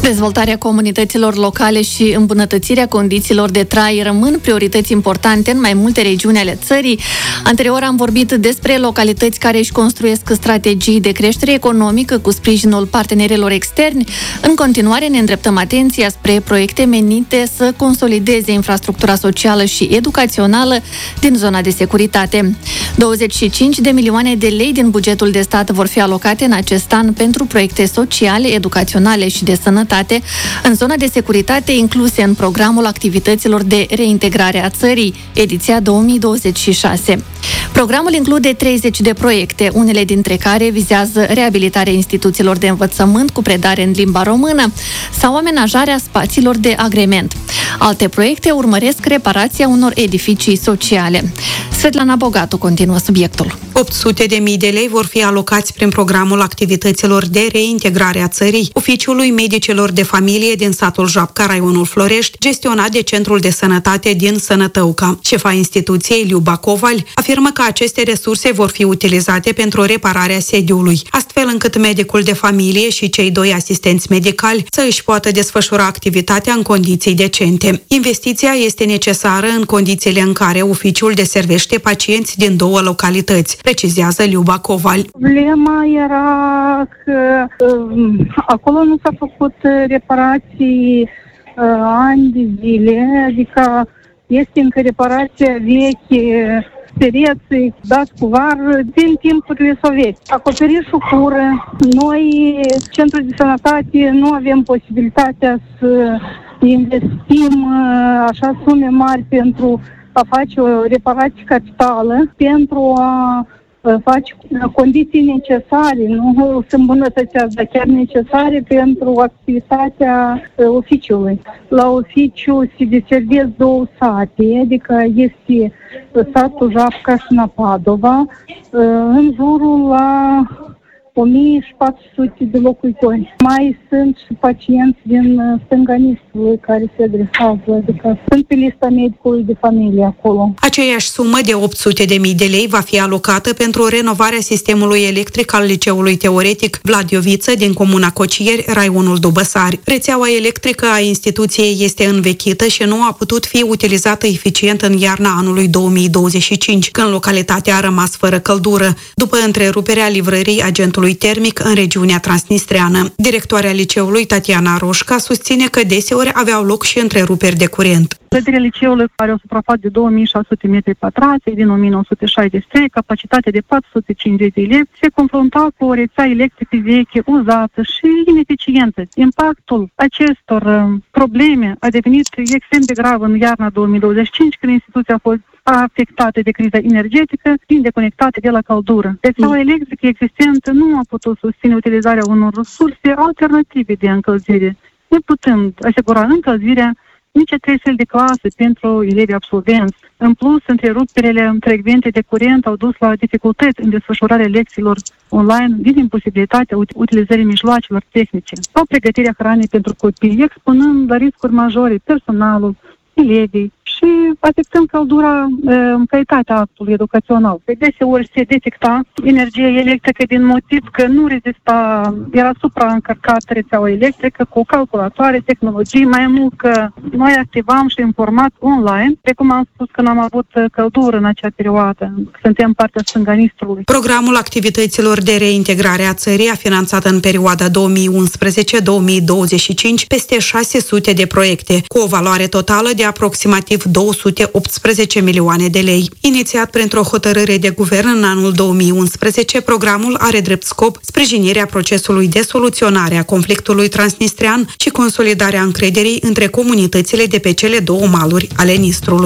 Dezvoltarea comunităților locale și îmbunătățirea condițiilor de trai rămân priorități importante în mai multe regiuni ale țării. Anterior am vorbit despre localități care își construiesc strategii de creștere economică cu sprijinul partenerilor externi. În continuare ne îndreptăm atenția spre proiecte menite să consolideze infrastructura socială și educațională din zona de securitate. 25 de milioane de lei din bugetul de stat vor fi alocate în acest an pentru proiecte sociale, educaționale și de sănătate în zona de securitate incluse în programul activităților de reintegrare a țării, ediția 2026. Programul include 30 de proiecte, unele dintre care vizează reabilitarea instituțiilor de învățământ cu predare în limba română sau amenajarea spațiilor de agrement. Alte proiecte urmăresc reparația unor edificii sociale. Svetlana Bogatu continuă subiectul. 800.000 de lei vor fi alocați prin programul activităților de reintegrare a țării Oficiului Medicilor de Familie din satul Japca, raionul Florești, gestionat de Centrul de Sănătate din Sănătăuca. Șefa instituției, Liuba Coval, afirmă că aceste resurse vor fi utilizate pentru repararea sediului, astfel încât medicul de familie și cei 2 asistenți medicali să își poată desfășura activitatea în condiții decente. Investiția este necesară în condițiile în care oficiul deservește pacienți din 2 localități, precizează Liuba Coval. Problema era că acolo nu s-a făcut reparații ani de zile, adică este încă reparația veche, pereții dați cu var din timpurile sovietice. Acoperișul cură. Noi, Centrul de Sănătate, nu avem posibilitatea să investim așa sume mari pentru a face o reparație capitală, pentru a face condiții necesare, nu să îmbunătățească, dar chiar necesare pentru activitatea oficiului. La oficiu se deservesc 2 sate, adică este satul Japca și Napadova, în jurul la 1400 de locuitori. Mai sunt și pacienți din Stânganistului care se adresează, adică sunt pe lista medicului de familie acolo. Aceeași sumă de 800.000 de lei va fi alocată pentru renovarea sistemului electric al Liceului Teoretic Vlad Ioviță din comuna Cocieri, raionul Dubăsari. Rețeaua electrică a instituției este învechită și nu a putut fi utilizată eficient în iarna anului 2025, când localitatea a rămas fără căldură, după întreruperea livrării agentului termic în regiunea transnistreană. Directoarea liceului, Tatiana Roșca, susține că deseori aveau loc și întreruperi de curent. Clădirea liceului are o suprafață de 2600 metri pătrați din 1963, capacitate de 450 de elevi, se confrunta cu o rețea electrică veche, uzată și ineficientă. Impactul acestor probleme a devenit extrem de grav în iarna 2025, când instituția a fost afectate de criza energetică, fiind deconectate de la căldură. Rețeaua electrică existentă nu a putut susține utilizarea unor resurse alternative de încălzire, neputând asigura încălzirea nici 3 săli de clasă pentru elevi absolvenți. În plus, întreruperile frecvente de curent au dus la dificultăți în desfășurarea lecțiilor online din imposibilitatea utilizării mijloacelor tehnice sau pregătirea hranei pentru copii, expunând la riscuri majore personalul, elevii și afectând căldura în calitatea actului educațional. Deseori se detecta energie electrică din motiv că nu rezista, era supraîncărcată rețeaua electrică cu calculatoare, tehnologii, mai mult că noi activam și informat online, precum am spus că n-am avut căldură în acea perioadă, suntem partea Stânganistrului. Programul activităților de reintegrare a țării a finanțat în perioada 2011-2025 peste 600 de proiecte, cu o valoare totală de aproximativ 218 milioane de lei. Inițiat printr-o hotărâre de guvern în anul 2011, programul are drept scop sprijinirea procesului de soluționare a conflictului transnistrean și consolidarea încrederii între comunitățile de pe cele 2 maluri ale Nistrului.